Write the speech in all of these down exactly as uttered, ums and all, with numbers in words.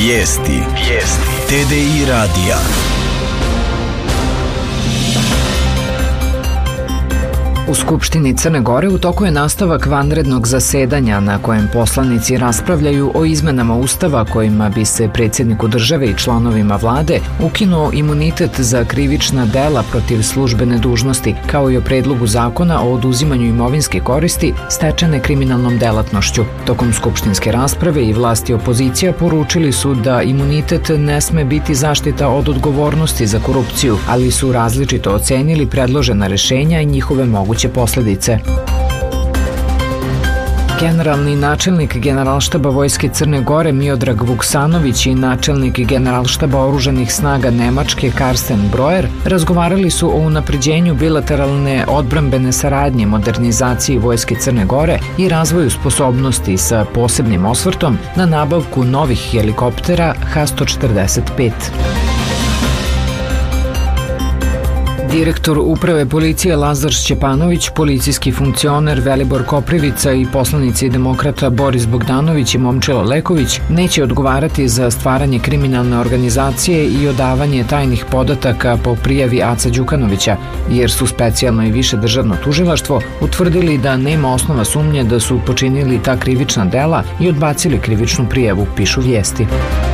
Vijesti. Vijesti. T D I radija. U Skupštini Crne Gore u toku je nastavak vanrednog zasedanja na kojem poslanici raspravljaju o izmenama Ustava kojima bi se predsjedniku države i članovima vlade ukinuo imunitet za krivična dela protiv službene dužnosti, kao i o predlogu zakona o oduzimanju imovinske koristi stečene kriminalnom delatnošću. Tokom skupštinske rasprave i vlasti opozicija poručili su da imunitet ne sme biti zaštita od odgovornosti za korupciju, ali su različito ocenili predložena rešenja i njihove moguće posledice. Generalni načelnik Generalštaba Vojske Crne Gore Miodrag Vuksanović i načelnik Generalštaba oružanih snaga Nemačke Karsten Breuer razgovarali su o unapređenju bilateralne odbrambene saradnje, modernizaciji Vojske Crne Gore i razvoju sposobnosti sa posebnim osvrtom na nabavku novih helikoptera H sto četrdeset pet. Direktor Uprave policije Lazar Šćepanović, policijski funkcioner Velibor Koprivica i poslanici demokrata Boris Bogdanović i Momčilo Leković neće odgovarati za stvaranje kriminalne organizacije i odavanje tajnih podataka po prijavi Ace Đukanovića, jer su specijalno i više državno tužilaštvo utvrdili da nema osnova sumnje da su počinili ta krivična dela i odbacili krivičnu prijavu, pišu Vijesti.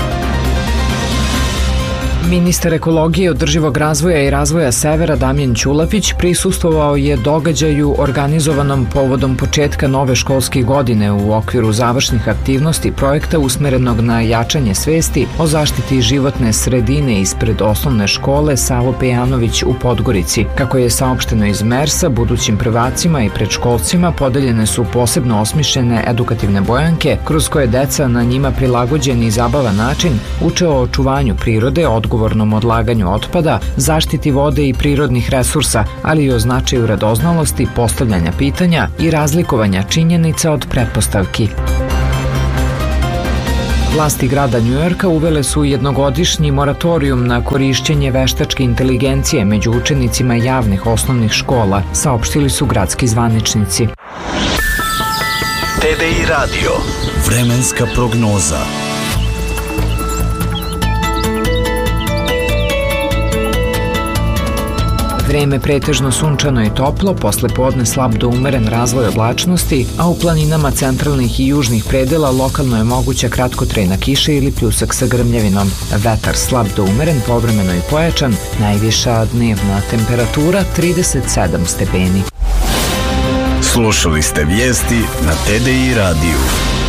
Ministar ekologije, održivog razvoja i razvoja Severa Damjan Ćulapić prisustvovao je događaju organizovanom povodom početka nove školske godine u okviru završnih aktivnosti projekta usmerenog na jačanje svesti o zaštiti životne sredine ispred osnovne škole Savo Pejanović u Podgorici. Kako je saopšteno iz Mersa, budućim prvacima i predškolcima podeljene su posebno osmišljene edukativne bojanke kroz koje deca na njima prilagođen i zabavan način uče o očuvanju prirode, odgovornom odlaganju otpada, zaštiti vode i prirodnih resursa, ali i o značaju radoznalosti, postavljanja pitanja i razlikovanja činjenica od pretpostavki. Vlasti grada Njujorka uvele su jednogodišnji moratorijum na korišćenje veštačke inteligencije među učenicima javnih osnovnih škola, saopštili su gradski zvaničnici. T D I radio. Vremenska prognoza. Vreme pretežno sunčano i toplo, posle podne slab do umeren razvoj oblačnosti, a u planinama centralnih i južnih predela lokalno je moguća kratkotrajna kiša ili pljusak sa grmljavinom. Vetar slab do umeren, povremeno i pojačan, najviša dnevna temperatura trideset sedam stepeni. Slušali ste vijesti na T D I radiju.